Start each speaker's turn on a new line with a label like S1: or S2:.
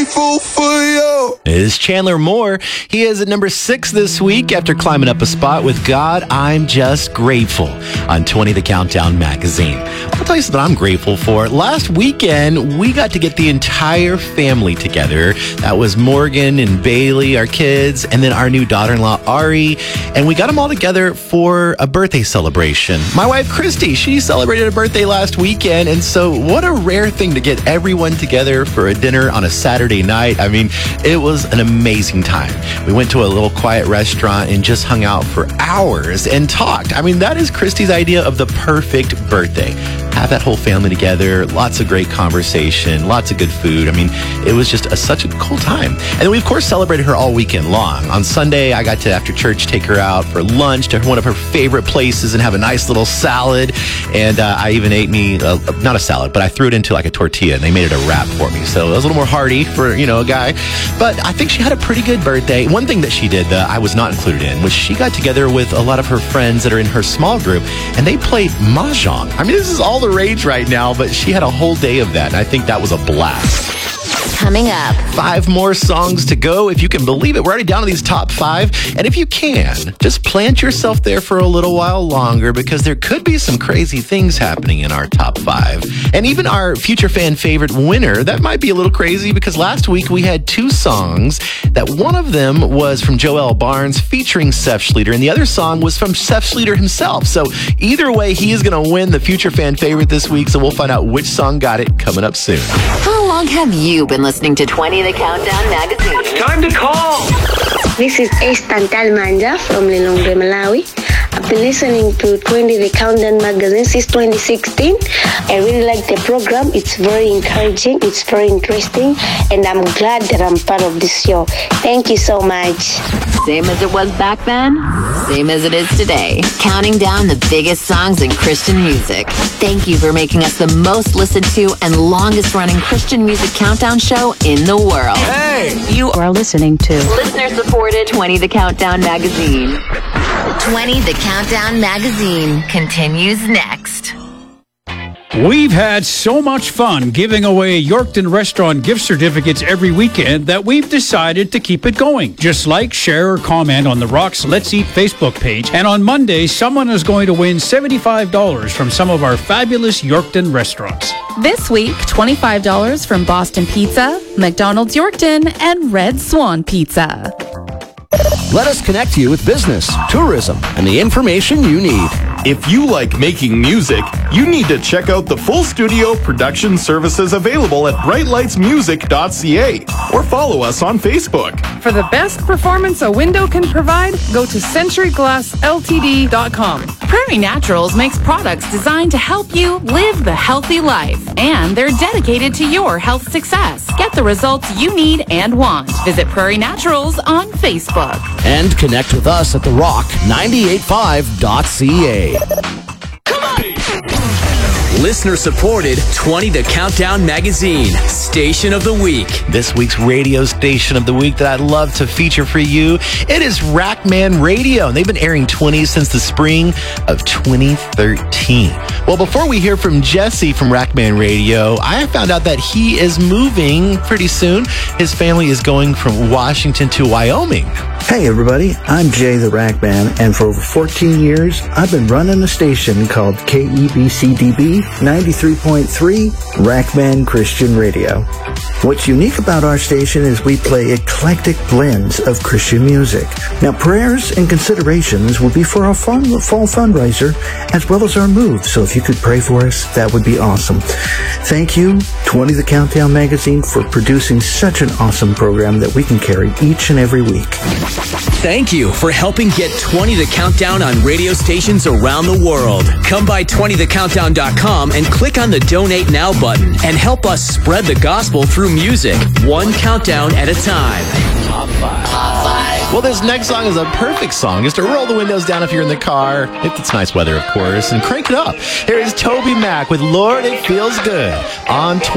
S1: grateful for you.
S2: Is Chandler Moore. He is at number 6 this week after climbing up a spot with God, I'm Just Grateful on 20 The Countdown magazine. I'll tell you something I'm grateful for. Last weekend, we got to get the entire family together. That was Morgan and Bailey, our kids, and then our new daughter-in-law, Ari. And we got them all together for a birthday celebration. My wife, Christy, she celebrated a birthday last weekend. And so what a rare thing to get everyone together for a dinner on a Saturday night. I mean, it was an amazing time. We went to a little quiet restaurant and just hung out for hours and talked. I mean, that is Christy's idea of the perfect birthday. Have that whole family together, lots of great conversation, lots of good food. I mean, it was just such a cool time. And then we, of course, celebrated her all weekend long. On Sunday, I got to, after church, take her out for lunch to one of her favorite places and have a nice little salad. And I even ate me, not a salad, but I threw it into like a tortilla, and they made it a wrap for me. So it was a little more hearty for, a guy. But I think she had a pretty good birthday. One thing that she did that I was not included in was she got together with a lot of her friends that are in her small group, and they played mahjong. I mean, this is all the rage right now, but she had a whole day of that, and I think that was a blast.
S3: Coming up,
S2: 5 more songs to go. If you can believe it, we're already down to these top 5. And if you can, just plant yourself there for a little while longer, because there could be some crazy things happening in our top 5. And even our future fan favorite winner, that might be a little crazy, because last week we had 2 songs that one of them was from Joel Barnes featuring Seth Schlueter, and the other song was from Seth Schlueter himself. So either way, he is going to win the future fan favorite this week. So we'll find out which song got it coming up soon.
S3: How long have you been listening to 20 The Countdown magazine?
S4: Time to call!
S5: This is Estantal Manja from Lilongwe, Malawi. I've been listening to 20 The Countdown magazine since 2016. I really like the program. It's very encouraging. It's very interesting. And I'm glad that I'm part of this show. Thank you so much.
S3: Same as it was back then, same as it is today. Counting down the biggest songs in Christian music. Thank you for making us the most listened to and longest running Christian music countdown show in the world.
S4: Hey!
S6: You are listening to
S3: Listener-supported 20 The Countdown magazine. 20 The Countdown magazine continues next.
S7: We've had so much fun giving away Yorkton Restaurant gift certificates every weekend that we've decided to keep it going. Just like, share, or comment on the Rock's Let's Eat Facebook page. And on Monday, someone is going to win $75 from some of our fabulous Yorkton restaurants.
S6: this week $25 from Boston Pizza, McDonald's Yorkton, and Red Swan Pizza.
S8: Let us connect you with business, tourism, and the information you need.
S9: If you like making music, you need to check out the full studio production services available at brightlightsmusic.ca or follow us on Facebook.
S10: For the best performance a window can provide, go to centuryglassltd.com.
S6: Prairie Naturals makes products designed to help you live the healthy life, and they're dedicated to your health success. Get the results you need and want. Visit Prairie Naturals on Facebook.
S8: And connect with us at therock985.ca.
S4: Listener supported 20 The Countdown magazine, Station of the Week.
S2: This week's radio station of the week that I'd love to feature for you, it is Rackman Radio, and they've been airing 20 since the spring of 2013. Well, before we hear from Jesse from Rackman Radio, I found out that he is moving pretty soon. His family is going from Washington to Wyoming.
S11: Hey everybody, I'm Jay the Rackman, and for over 14 years, I've been running a station called KEBCDB 93.3 Rackman Christian Radio. What's unique about our station is we play eclectic blends of Christian music. Now, prayers and considerations will be for our fall fundraiser as well as our move, so if you could pray for us, that would be awesome. Thank you, 20 The Countdown magazine, for producing such an awesome program that we can carry each and every week.
S4: Thank you for helping get 20 The Countdown on radio stations around the world. Come by 20thecountdown.com and click on the Donate Now button and help us spread the gospel through music, one countdown at a time.
S2: Top 5. Top 5. Well, this next song is a perfect song. Just to roll the windows down if you're in the car, if it's nice weather, of course, and crank it up. Here is Toby Mac with Lord, It Feels Good on